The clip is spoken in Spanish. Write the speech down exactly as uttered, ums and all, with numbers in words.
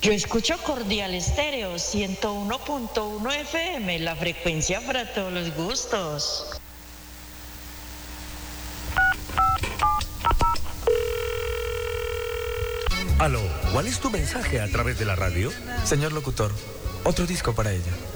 Yo escucho Cordial Estéreo ciento uno punto uno F M, la frecuencia para todos los gustos. Aló, ¿cuál es tu mensaje a través de la radio? Señor locutor, otro disco para ella.